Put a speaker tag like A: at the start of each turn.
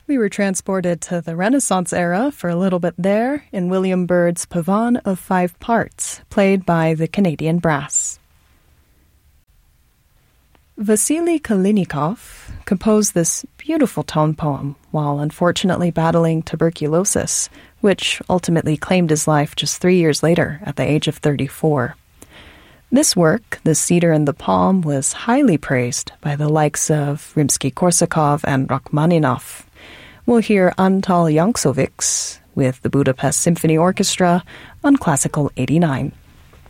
A: We were transported to the Renaissance era for a little bit there in William Byrd's Pavane of Five Parts, played by the Canadian Brass. Vasily Kalinikov composed this beautiful tone poem while unfortunately battling tuberculosis, which ultimately claimed his life just 3 years later at the age of 34. This work, The Cedar and the Palm, was highly praised by the likes of Rimsky-Korsakov and Rachmaninoff. We'll hear Antal Yankovics with the Budapest Symphony Orchestra on Classical 89.